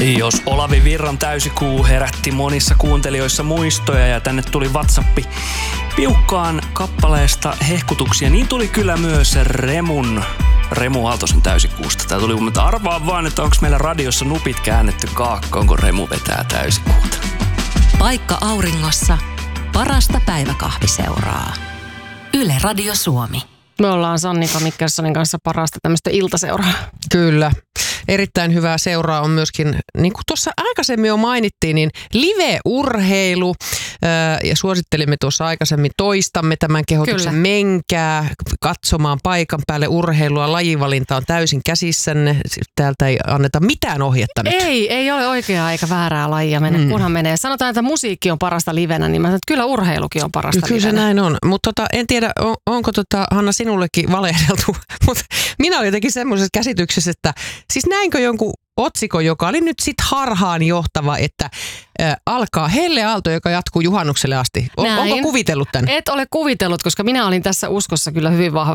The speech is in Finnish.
Jos Olavi Virran täysikuu herätti monissa kuuntelijoissa muistoja ja tänne tuli WhatsAppi piukkaan kappaleesta hehkutuksia, niin tuli kyllä myös Remu Aaltosen täysikuusta. Tää tuli mutta arvaa vaan, että onko meillä radiossa nupit käännetty kaakkoon, kun Remu vetää täysikuuta. Paikka auringossa. Parasta päiväkahviseuraa. Yle Radio Suomi. Me ollaan Sannika Mikkelsonin kanssa parasta tämmöistä iltaseuraa. Kyllä. Erittäin hyvää seuraa on myöskin, niin kuin tuossa aikaisemmin jo mainittiin, niin live-urheilu. Ja suosittelimme tuossa aikaisemmin, toistamme tämän kehotuksen. Kyllä. Menkää katsomaan paikan päälle urheilua. Lajivalinta on täysin käsissänne. Täältä ei anneta mitään ohjetta nyt. Ei ole oikeaa eikä väärää lajia mennä, kunhan menee. Sanotaan, että musiikki on parasta livenä, niin mä sanon, että kyllä urheilukin on parasta kyllä livenä. Kyllä se näin on. Mutta en tiedä, onko Hanna sinullekin valehdeltu, mutta minä olin jotenkin semmoisessa käsityksessä, että siis näinkö jonkun otsikon, joka oli nyt sit harhaan johtava, että alkaa helleaalto, joka jatkuu juhannukselle asti. Onko kuvitellut tämän? Et ole kuvitellut, koska minä olin tässä uskossa kyllä hyvin